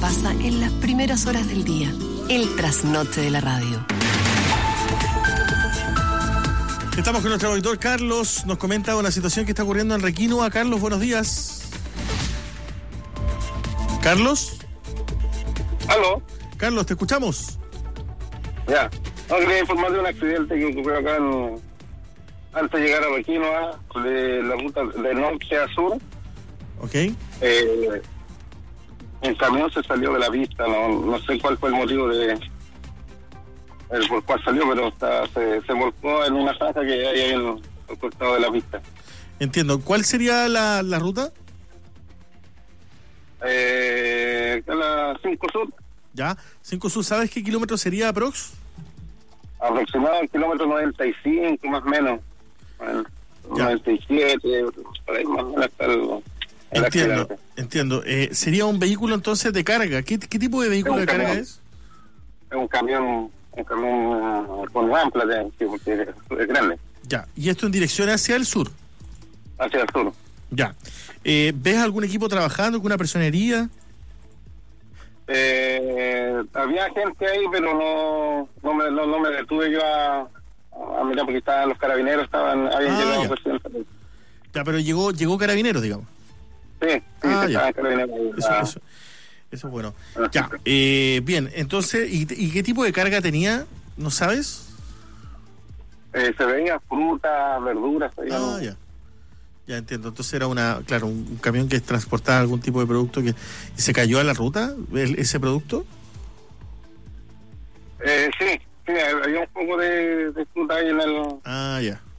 pasa en las primeras horas del día. El trasnoche de la radio. Estamos con nuestro auditor Carlos. Nos comenta una situación que está ocurriendo en Requinoa. Carlos, buenos días. ¿Carlos? ¿Aló? Carlos, te escuchamos. Ya. No, quería informar de un accidente que ocurrió acá antes de llegar a Requinoa, de la ruta de norte a sur. Ok. Un camión se salió de la pista, no sé cuál fue el motivo por cuál salió, pero se volcó en una zanja que hay ahí en el costado de la pista. Entiendo. ¿Cuál sería la ruta? La 5 Sur. Ya. 5 Sur, ¿sabes qué kilómetro sería aprox? Aproximadamente el kilómetro 95, más o menos. Bueno, 97, por ahí más o menos está Entiendo. ¿Sería un vehículo entonces de carga? ¿Qué tipo de vehículo de carga es? Es un camión con ampla, porque es grande. Ya. ¿Y esto en dirección hacia el sur? Hacia el sur. Ya. ¿Ves algún equipo trabajando, alguna personería? Había gente ahí, pero no me detuve yo a mirar, porque estaban los carabineros, habían llegado recién. Ya, pero llegó carabineros, digamos. Sí, estaban carabineros ahí. Eso es bueno. Ya, bien, entonces, ¿y qué tipo de carga tenía? ¿No sabes? Se veía fruta, verduras. Ya entiendo. Entonces era un camión que transportaba algún tipo de producto y se cayó a la ruta, ese producto. Sí, había un poco de fruta ahí en el... Ya.